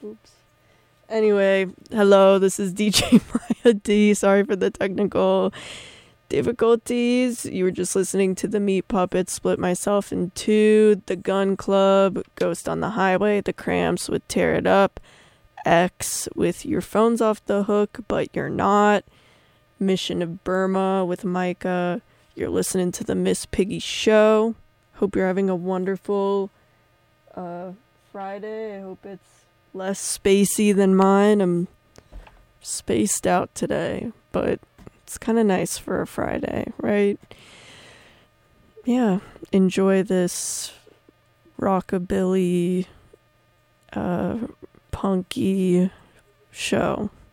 Oops. Anyway, hello, this is DJ Maya D. Sorry for the technical difficulties. You were just listening to the Meat Puppets Split Myself in Two, The Gun Club, Ghost on the Highway, The Cramps with Tear It Up, X with Your Phone's Off the Hook, But You're Not, Mission of Burma with Micah. You're listening to the Miss Piggy Show. Hope you're having a wonderful Friday. I hope it's less spacey than mine. I'm spaced out today, but it's kind of nice for a Friday, right? Yeah, enjoy this rockabilly, punky show.